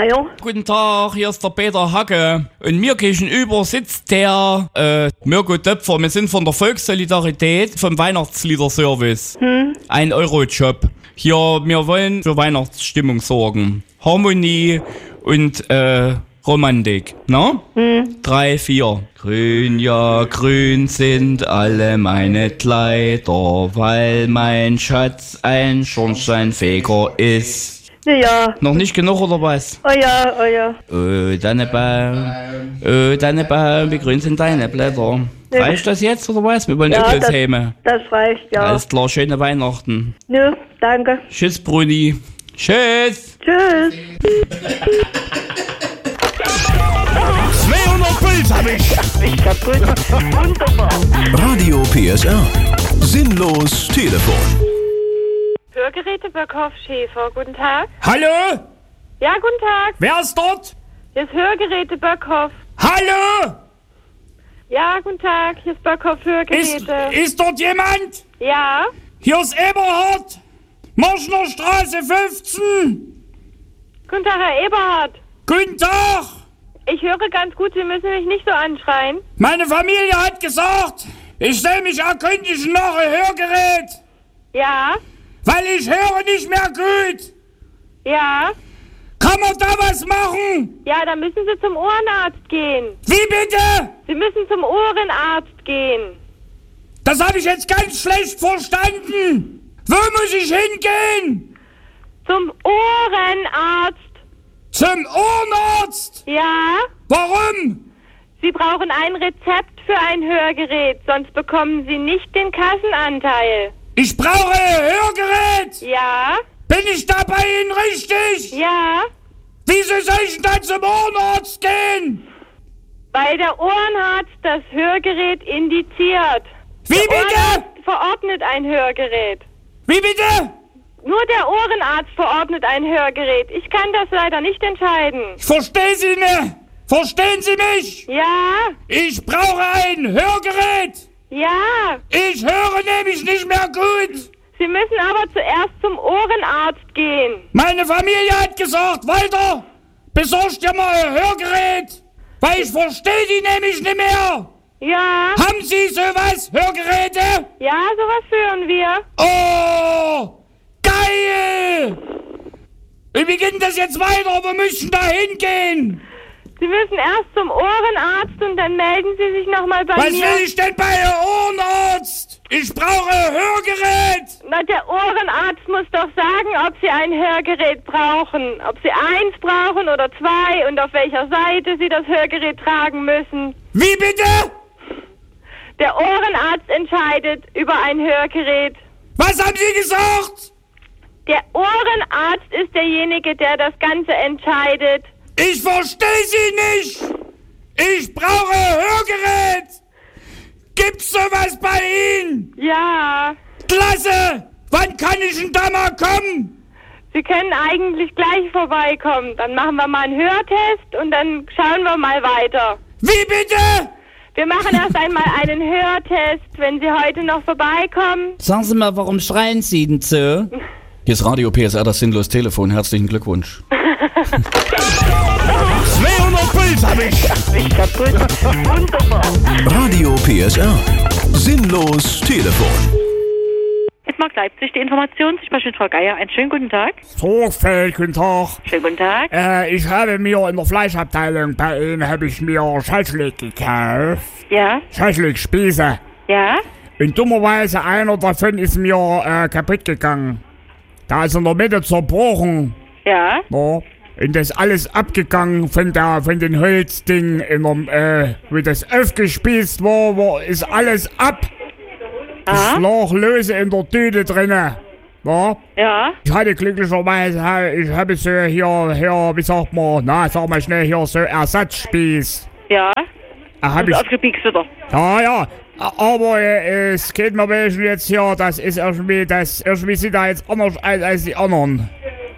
Meier. Guten Tag, hier ist der Peter Hacke. Und mir gegenüber sitzt der Mirko Töpfer. Wir sind von der Volkssolidarität vom Weihnachtsliederservice. 1 Euro Job. Hier, wir wollen für Weihnachtsstimmung sorgen. Harmonie und Romantik, ne? 3, 4. Grün, ja, grün sind alle meine Kleider, weil mein Schatz ein Schornsteinfeger ist. Ja. Noch nicht genug, oder was? Oh ja, oh ja. Oh, Dannebaum, wie grün sind deine Blätter? Reicht das jetzt, oder was? Wir wollen Öppels heime. Das reicht, ja. Alles klar, schöne Weihnachten. Ja, danke. Tschüss, Bruni. Tschüss. Tschüss. 200 Puls hab ich. Ich kaputt. Wunderbar. Radio PSR. Sinnlos Telefon. Hörgeräte Böckhoff Schäfer, guten Tag. Hallo? Ja, guten Tag. Wer ist dort? Hier ist Hörgeräte Böckhoff. Hallo? Ja, guten Tag. Hier ist Böckhoff Hörgeräte. Ist dort jemand? Ja. Hier ist Eberhard. Marschner Straße 15. Guten Tag, Herr Eberhard. Guten Tag. Ich höre ganz gut, Sie müssen mich nicht so anschreien. Meine Familie hat gesagt, ich soll mich erkundigen nach einem Hörgerät, Ja. weil ich höre nicht mehr gut. Ja. Kann man da was machen? Ja, dann müssen Sie zum Ohrenarzt gehen. Wie bitte? Sie müssen zum Ohrenarzt gehen. Das habe ich jetzt ganz schlecht verstanden. Wo muss ich hingehen? Zum Ohrenarzt. Zum Ohrenarzt? Ja. Warum? Sie brauchen ein Rezept für ein Hörgerät, sonst bekommen Sie nicht den Kassenanteil. Ich brauche ein Hörgerät. Ja. Bin ich da bei Ihnen richtig? Ja. Wieso soll ich denn dann zum Ohrenarzt gehen? Weil der Ohrenarzt das Hörgerät indiziert. Wie Der bitte? Ohrenarzt verordnet ein Hörgerät. Wie bitte? Nur der Ohrenarzt verordnet ein Hörgerät. Ich kann das leider nicht entscheiden. Ich verstehe Sie nicht. Verstehen Sie mich? Ja, Ich brauche ein Hörgerät. ja. Ich höre nämlich nicht mehr gut. Sie müssen aber zuerst zum Ohrenarzt gehen. Meine Familie hat gesagt, Walter, besorg dir mal ein Hörgerät. Weil ich verstehe die nämlich nicht mehr. Ja, Haben Sie sowas, Hörgeräte? ja, sowas führen wir. Oh, geil. Und wie geht denn das jetzt weiter? Wo müssen da hingehen? Sie müssen erst zum Ohrenarzt und dann melden Sie sich nochmal bei Was mir. will ich denn bei einem Ohrenarzt? Ich brauche ein Hörgerät. Na, der Ohrenarzt muss doch sagen, ob Sie ein Hörgerät brauchen. Ob Sie 1 brauchen oder 2 und auf welcher Seite Sie das Hörgerät tragen müssen. Wie bitte? Der Ohrenarzt entscheidet über ein Hörgerät. Was haben Sie gesagt? Der Ohrenarzt ist derjenige, der das Ganze entscheidet. Ich verstehe Sie nicht. Ich brauche ein Hörgerät. Gibt's sowas bei Ihnen? Ja, Klasse. Wann kann ich denn da mal kommen? Sie können eigentlich gleich vorbeikommen. Dann machen wir mal einen Hörtest und dann schauen wir mal weiter. Wie bitte? Wir machen erst einmal einen Hörtest, wenn Sie heute noch vorbeikommen. Sagen Sie mal, warum schreien Sie denn so? Hier ist Radio PSR, das sinnlos Telefon. Herzlichen Glückwunsch. 200 Puls hab ich. Ich kaputt. Wunderbar. Radio PSR. Sinnlos Telefon. Hitmark Leipzig, die Information. Ich spreche mit Frau Geier. Einen schönen guten Tag. Torfeld, guten Tag. Schönen guten Tag. Ich habe mir in der Fleischabteilung bei Ihnen habe ich mir Schälschlik gekauft. Ja, Schälschlikspieße. ja. Und dummerweise einer davon ist mir kaputt gegangen. Da ist in der Mitte zerbrochen. Ja, Ja. Und das ist alles abgegangen von den Holzding, wie das aufgespießt war, ist alles ab. Das lag lose in der Tüte drinne. Ja. ja. Ich hatte glücklicherweise, ich habe so hier, wie sagt man, sag mal schnell hier, so Ersatzspieß. Ja. Hab Ist aufgepiekst wieder. Ja. Aber es geht mir welchen jetzt hier, irgendwie sieht er jetzt anders aus als die anderen.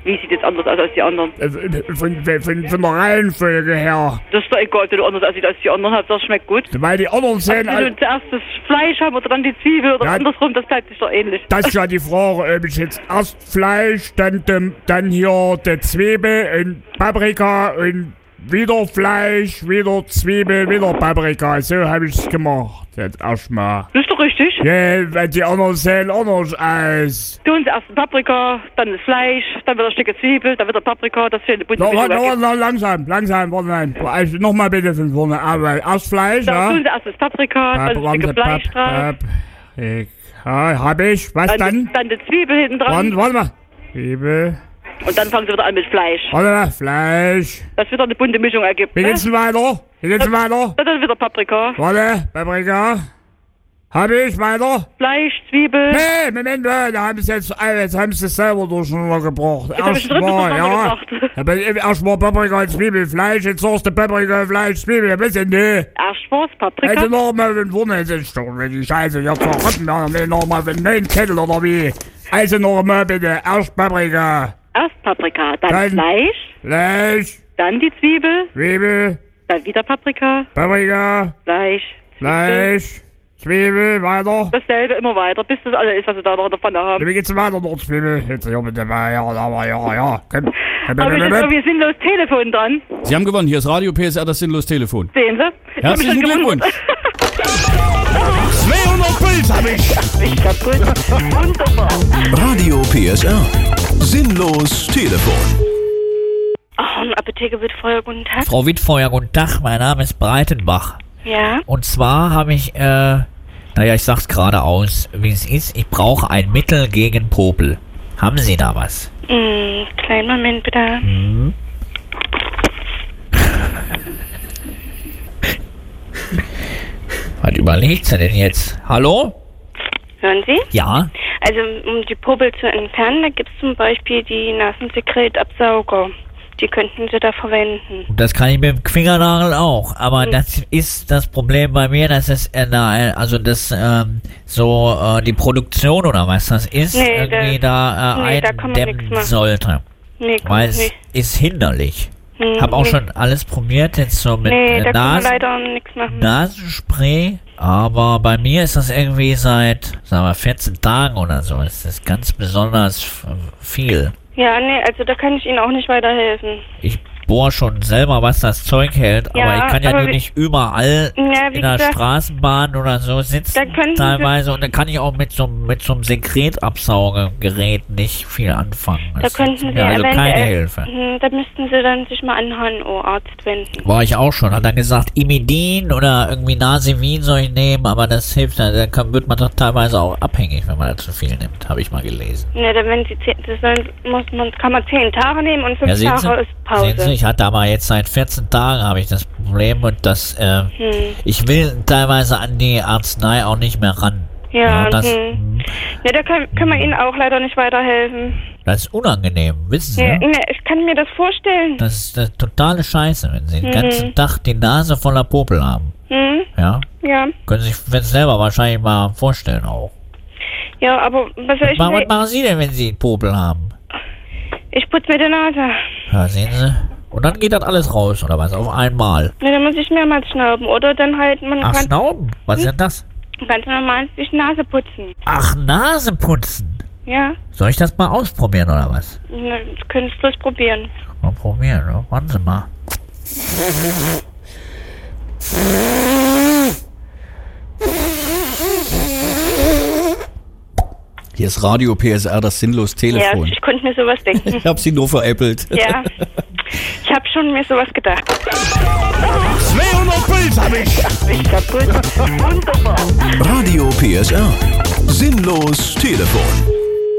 Wie sieht jetzt anders aus als die anderen? Von der Reihenfolge her. Das ist doch egal, ob du anders aussieht als die anderen. Das schmeckt gut. Weil die anderen sehen... Ob du zuerst das Fleisch haben oder dann die Zwiebel oder Ja. andersrum, das bleibt sich doch ähnlich. Das ist ja die Frage, ob ich jetzt erst Fleisch, dann hier die Zwiebel und Paprika und wieder Fleisch, wieder Zwiebel, wieder Paprika. So habe ich es gemacht. Jetzt erstmal. Das ist doch richtig. Ja, weil die anderen sehen anders aus. Du uns erst Paprika, dann das Fleisch, dann wieder ein Stück Zwiebel, dann wieder Paprika, das für eine bunte Mischung ergibt. Langsam, warte nein. Also, nochmal bitte von vorne. Aber erst Fleisch, Dann ja? tun sie erst das Paprika, dann ein Stück Fleisch drauf. Ja, hab ich. Was dann? Dann die Zwiebel hinten dran. Warte mal. Zwiebel. Und dann fangen sie wieder an mit Fleisch. Warte mal, Fleisch. Das wieder eine bunte Mischung ergibt. Wie Ne? geht's denn weiter? Dann wieder Paprika. Warte, Paprika. Hab ich weiter? Fleisch, Zwiebel. Nee, Moment, da haben sie jetzt haben sie es selber durcheinander gebracht. Jetzt hab ich schon durcheinander gebracht. Aber erstmal Paprika, Zwiebel, Fleisch, jetzt sagst du Paprika, Fleisch, Zwiebel, ein bisschen, nee. Erst was, Paprika. Also nochmal von vorne, das ist doch die Scheiße, jetzt verraten wir nochmal von 9 Kettel oder wie. Also nochmal bitte, erst Paprika. Erst Paprika, dann Fleisch, dann die Zwiebel, dann wieder Paprika, Fleisch, Zwiebel, weiter. dasselbe immer weiter, bis das alles ist, was wir da noch davon haben. Wie geht's weiter dort, Zwiebel? Jetzt hier bitte mal, ja. Komm. Aber jetzt irgendwie sinnlos Telefon dran. Sie haben gewonnen. Hier ist Radio PSR, das sinnlos Telefon. Sehen Sie? Ich hab mich Herzlichen schon gewundert. Glückwunsch. 200 Puls hab ich. Ist kaputt. Wunderbar. Radio PSR. Sinnlos Telefon. Apotheke wird Feuer, guten Tag. Frau Wittfeuer, guten Tag, mein Name ist Breitenbach. Ja, Und zwar habe ich, ich sag's geradeaus, wie es ist, ich brauche ein Mittel gegen Popel. Haben Sie da was? kleinen Moment bitte. Was überlegt sie denn jetzt? Hallo? Hören Sie? Ja? Also, um die Popel zu entfernen, da gibt es zum Beispiel die Nasensekretabsauger. Die könnten Sie da verwenden. Das kann ich mit dem Fingernagel auch, aber das ist das Problem bei mir, dass es die Produktion oder was das ist, Nee, irgendwie da kann man eindämmen nichts machen. sollte. Nee, kann Weil man es nicht. ist hinderlich. Hab auch schon alles probiert, jetzt so mit Nee, da kann man Nasen, leider nichts machen. Nasenspray, aber bei mir ist das irgendwie seit, 14 Tagen oder so, ist das ganz besonders viel. Ja, nee, also da kann ich Ihnen auch nicht weiterhelfen. Ich bohr schon selber, was das Zeug hält, Ja, aber ich kann ja aber nur nicht überall Ja, wie in der gesagt, Straßenbahn oder so sitzen Da könnten Sie- teilweise und dann kann ich auch mit so einem Sekretabsaugergerät nicht viel anfangen. Da Das könnten ist Sie mir also keine Hilfe. Da müssten Sie dann sich mal an einen HNO-Arzt wenden. War ich auch schon. Hat er gesagt, Imidin oder irgendwie Nasivin soll ich nehmen, aber das hilft, da wird man doch teilweise auch abhängig, wenn man da zu viel nimmt, habe ich mal gelesen. Ne, dann wenn Sie kann man 10 Tage nehmen und 5 sehen Tage ist Pause. sehen Sie, ich hatte aber jetzt seit 14 Tagen habe ich das Problem und das, ich will teilweise an die Arznei auch nicht mehr ran. Ja, das, Ne, da können wir Ihnen auch leider nicht weiterhelfen. das ist unangenehm, wissen Sie? Ne, ich kann mir das vorstellen. Das ist eine totale Scheiße, wenn Sie den ganzen Tag die Nase voller Popel haben. Ja? Ja. Können Sie sich selber wahrscheinlich mal vorstellen auch. Ja, aber was soll ich Was denn? machen Sie denn, wenn Sie Popel haben? Ich putze mir die Nase. Ja, sehen Sie? Und dann geht das alles raus, oder was? Auf einmal. Ne, dann muss ich mehrmals schnauben. Oder dann halt, man Ach, kann Schnauben? Was ist denn das? ganz normal sich die Nase putzen. Ach, Nase putzen. Ja, Soll ich das mal ausprobieren, oder was? ne, das können Sie bloß probieren. Mal probieren, ne? Warten Sie mal. Hier ist Radio PSR, das sinnlos Ja, Telefon. ich konnte mir sowas denken. Ich hab Sie nur veräppelt. Ja, ich habe schon mir sowas gedacht. 200 Puls hab ich. Ist kaputt. Wunderbar. Radio PSR. Sinnlos Telefon.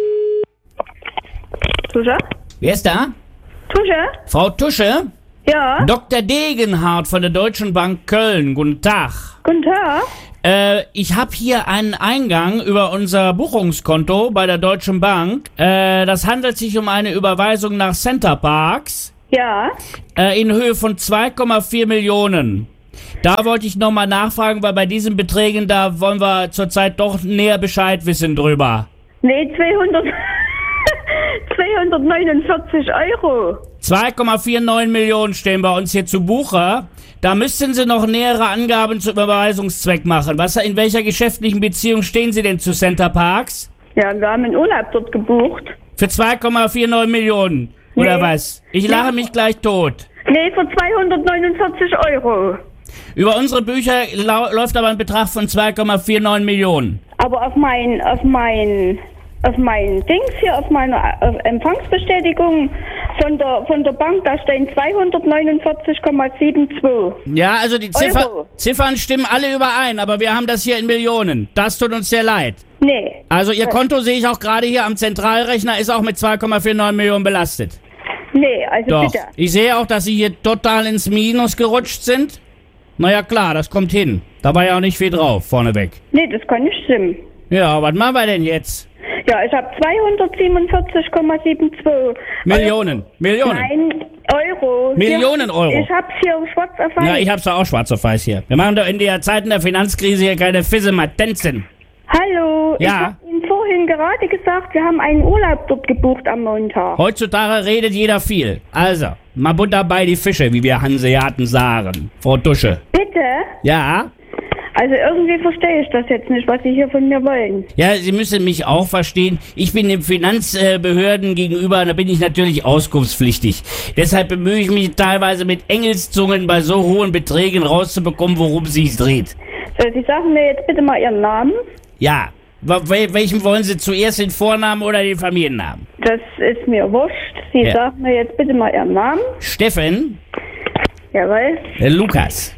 Tusche? Wer ist da? Tusche? Frau Tusche? Ja? Dr. Degenhardt von der Deutschen Bank Köln. Guten Tag. Guten Tag. Ich habe hier einen Eingang über unser Buchungskonto bei der Deutschen Bank. Das handelt sich um eine Überweisung nach Center Parks Ja? in Höhe von 2,4 Millionen. Da wollte ich nochmal nachfragen, weil bei diesen Beträgen, da wollen wir zurzeit doch näher Bescheid wissen drüber. Nee, 200. 249 Euro. 2,49 Millionen stehen bei uns hier zu Buche. Da müssten Sie noch nähere Angaben zum Überweisungszweck machen. In welcher geschäftlichen Beziehung stehen Sie denn zu Center Parks? Ja, wir haben einen Urlaub dort gebucht. Für 2,49 Millionen, oder was? Ich lache mich gleich tot. Nee, für 249 Euro. Über unsere Bücher läuft aber ein Betrag von 2,49 Millionen. Aber auf mein Dings hier, auf meiner Empfangsbestätigung von der Bank, da stehen 249,72. Ja, also die Ziffern stimmen alle überein, aber wir haben das hier in Millionen. Das tut uns sehr leid. Nee. Also Ihr Konto sehe ich auch gerade hier am Zentralrechner, ist auch mit 2,49 Millionen belastet. Nee, also Doch. bitte. Ich sehe auch, dass Sie hier total ins Minus gerutscht sind. Naja klar, das kommt hin. Da war ja auch nicht viel drauf, vorneweg. Nee, das kann nicht stimmen. Ja, was machen wir denn jetzt? Ja, ich habe 247,72 Millionen. Nein, Euro. Millionen Euro. Ich hab's hier schwarz auf weiß. Ja, ich hab's doch auch schwarz auf weiß hier. Wir machen doch in der Zeiten der Finanzkrise hier keine Fissematenzen. Hallo, Ja. ich habe Ihnen vorhin gerade gesagt, wir haben einen Urlaub dort gebucht am Montag. Heutzutage redet jeder viel. Also, mal Butter bei die Fische, wie wir Hanseaten sagen. Frau Dusche. Bitte? Ja? Also irgendwie verstehe ich das jetzt nicht, was Sie hier von mir wollen. Ja, Sie müssen mich auch verstehen. Ich bin den Finanzbehörden gegenüber, da bin ich natürlich auskunftspflichtig. Deshalb bemühe ich mich teilweise mit Engelszungen bei so hohen Beträgen rauszubekommen, worum es sich dreht. So, Sie sagen mir jetzt bitte mal Ihren Namen. Ja. Welchen wollen Sie zuerst, den Vornamen oder den Familiennamen? Das ist mir wurscht. Sie Ja. sagen mir jetzt bitte mal Ihren Namen. Steffen? Jawohl. Lukas.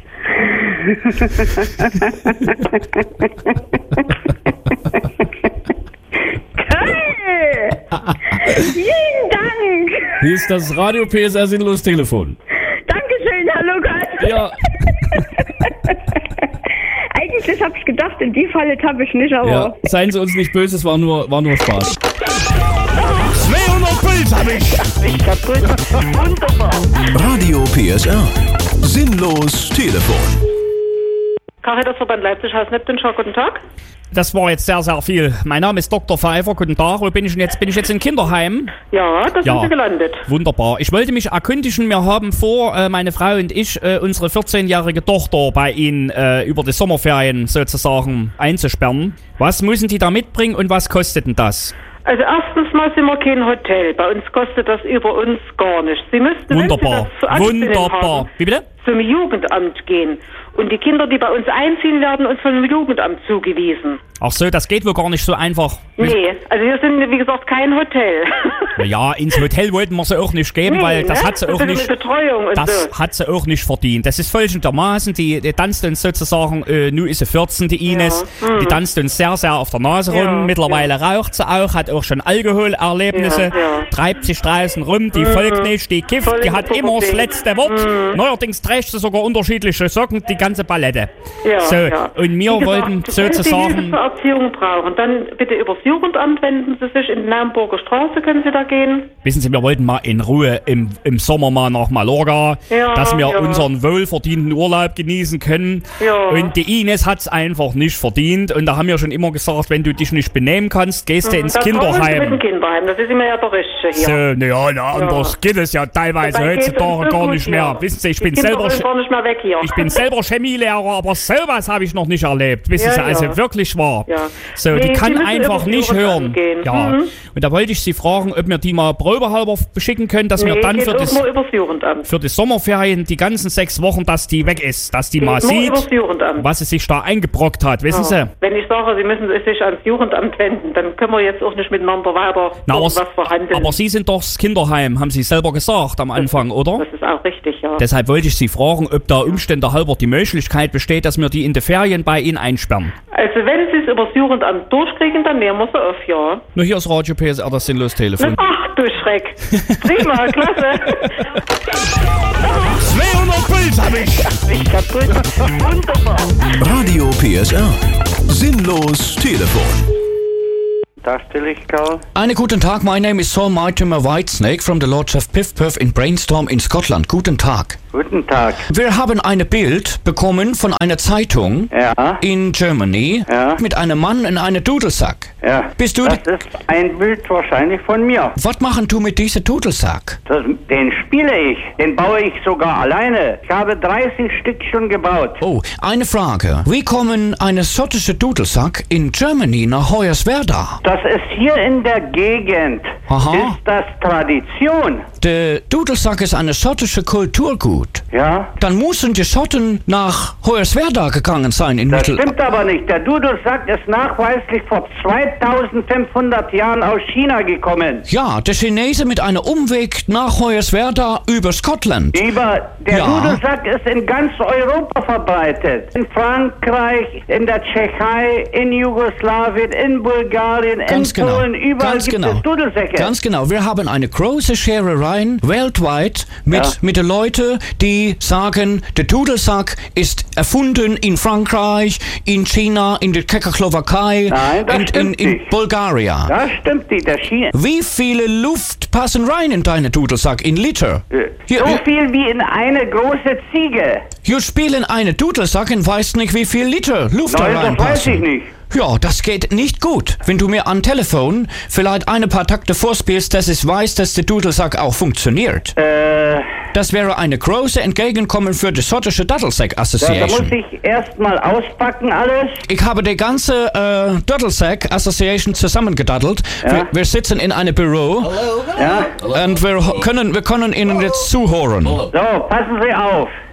Hey! Vielen Dank! Hier ist das Radio PSR Sinnlos Telefon. Dankeschön, Herr Lukas. Ja. Eigentlich habe ich gedacht, in die Falle tappe ich nicht, aber... Ja. Seien Sie uns nicht böse, es war nur Spaß. 200 Puls hab ich. Ich kaputt. Wunderbar. Radio PSR. Sinnlos Telefon. Caritasverband Leipzig, Haus-Neptunschau, guten Tag. Das war jetzt sehr, sehr viel. Mein Name ist Dr. Pfeiffer, guten Tag. Wo bin ich denn jetzt? Bin ich jetzt in Kinderheim? Ja, da sind Sie gelandet. Wunderbar. Ich wollte mich erkundigen, wir haben vor, meine Frau und ich, unsere 14-jährige Tochter bei Ihnen über die Sommerferien sozusagen einzusperren. Was müssen die da mitbringen und was kostet denn das? Also erstens mal sind wir kein Hotel. Bei uns kostet das über uns gar nichts. Sie müssten, Wunderbar. wenn Sie das zu Wunderbar. haben, Wie bitte? zum Jugendamt gehen. Und die Kinder, die bei uns einziehen, werden uns vom Jugendamt zugewiesen. Ach so, das geht wohl gar nicht so einfach. Nee, also wir sind, wie gesagt, kein Hotel. Ja, ins Hotel wollten wir sie auch nicht geben, Nee, weil das ne? hat sie Das auch ist nicht. mit Betreuung und Das so. hat sie auch nicht verdient. Das ist folgendermaßen, die tanzt uns sozusagen, nun ist sie 14, die Ines, die tanzt uns sehr, sehr auf der Nase rum. Ja, Mittlerweile raucht sie auch, hat auch schon Alkoholerlebnisse, Ja, ja. treibt sich draußen rum, die folgt nicht, die kifft, Voll die in hat der immer das Pubertät. letzte Wort. Neuerdings trägt sie sogar unterschiedliche Socken, die ganze Palette. Ja, So, ja. und wir Wie gesagt, wollten wenn Sie Hilfe sozusagen... zur Erziehung brauchen, dann bitte übers Jugendamt wenden Sie sich. In Naumburger Straße können Sie da gehen. Wissen Sie, wir wollten mal in Ruhe im Sommer mal nach Mallorca, Ja, dass wir ja. unseren wohlverdienten Urlaub genießen können. Ja. Und die Ines hat's einfach nicht verdient. Und da haben wir schon immer gesagt, wenn du dich nicht benehmen kannst, gehst du ins Das brauchen Sie mit dem Kinderheim. Kinderheim, das ist immer ja der Richtige So, hier. naja, anders geht es ja teilweise Dabei geht's heutzutage uns so gar gut nicht mehr. hier. Wissen Sie, ich Die bin Kinder selber... wollen gar nicht mehr weg hier. Ich bin selber Chemielehrer, aber sowas habe ich noch nicht erlebt. Wissen Ja, Sie, ja. also wirklich wahr. Ja. So, Nee, die Sie kann müssen einfach übers nicht Jugendamt hören. gehen. Ja. Und da wollte ich Sie fragen, ob wir die mal probehalber beschicken können, dass wir dann geht für auch das... nur übers Jugendamt. für die Sommerferien die ganzen 6 Wochen, dass die weg ist, dass die mal Geht nur sieht, übers Jugendamt. was sie sich da eingebrockt hat, wissen Sie? Wenn ich sage, Sie müssen sich ans Jugendamt wenden, dann können wir jetzt auch nicht miteinander weiter Na, was verhandeln. aber Sie sind doch das Kinderheim, haben Sie selber gesagt am Anfang, oder? Das ist auch richtig, ja. Deshalb wollte ich Sie fragen, ob da Umstände halber die Möglichkeit besteht, dass wir die in die Ferien bei Ihnen einsperren. Also wenn Sie es übers Jugendamt durchkriegen, dann nehmen wir sie auf, ja. Nur hier ist Radio PSR, das sinnlos Telefon. Ach du Schreck. Prima, klasse. 200 Puls hab ich. Ich kaputt. Wunderbar. Radio PSR. Sinnlos Telefon. Darstellig, Karl. Einen guten Tag, my name is Saul Mortimer Whitesnake from the Lords of Piff Puff in Brainstorm in Scotland. Guten Tag. Guten Tag. Wir haben ein Bild bekommen von einer Zeitung in Germany mit einem Mann in einem Dudelsack. Ja. Bist du das ist ein Bild wahrscheinlich von mir. Was machen du mit diesem Dudelsack? Den spiele ich. Den baue ich sogar alleine. Ich habe 30 Stück schon gebaut. Oh, eine Frage. Wie kommen eine schottische Dudelsack in Germany nach Hoyerswerda? Das ist hier in der Gegend. Aha. Ist das Tradition? Der Dudelsack ist eine schottische Kulturgut. Ja. Dann müssen die Schotten nach Hoyerswerda gegangen sein in Das stimmt aber nicht. Der Dudelsack ist nachweislich vor 2500 Jahren aus China gekommen. Ja, der Chinese mit einem Umweg nach Hoyerswerda über Schottland. Der Dudelsack ist in ganz Europa verbreitet. In Frankreich, in der Tschechei, in Jugoslawien, in Bulgarien, in Polen, überall gibt es Dudelsäcke. Ganz genau. Wir haben eine große Scherereien weltweit mit den Leuten, die sagen, der Dudelsack ist erfunden in Frankreich, in China, in der Tschechoslowakei, in Bulgarien. Das stimmt nicht. Wie viele Luft passen rein in deinen Dudelsack in Liter? So viel wie in eine große Ziege. Wir spielen einen Dudelsack und weißt nicht, wie viel Liter Luft da reinpassen. Das weiß ich nicht. Ja, das geht nicht gut. Wenn du mir am Telefon vielleicht ein paar Takte vorspielst, dass ich weiß, dass der Dudelsack auch funktioniert. Das wäre eine große Entgegenkommen für die schottische Dudelsack Association. Da muss ich erstmal auspacken alles. Ich habe die ganze Dudelsack Association zusammengedaddelt. Ja. Wir sitzen in einem Büro. Ja. Und wir können Ihnen jetzt zuhören. So, passen Sie auf.